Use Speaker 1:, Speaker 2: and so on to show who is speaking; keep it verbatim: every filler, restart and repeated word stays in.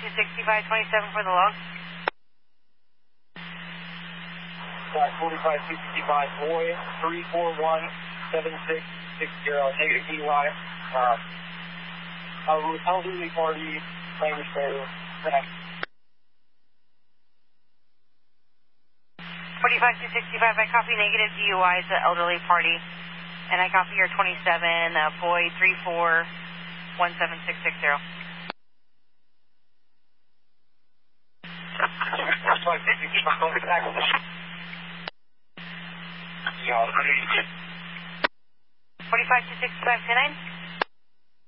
Speaker 1: to sixty-five twenty-seven for the log.
Speaker 2: Flight forty-five sixty-five, boy, three four one seven six six zero, negative D U I. Uh, elderly party, language barrier. Thanks.
Speaker 1: forty-five to sixty-five, I copy negative D U I is the elderly party. And I copy your twenty-seven, uh, boy, three four one seven six six zero. forty-five to sixty-five, ten nine.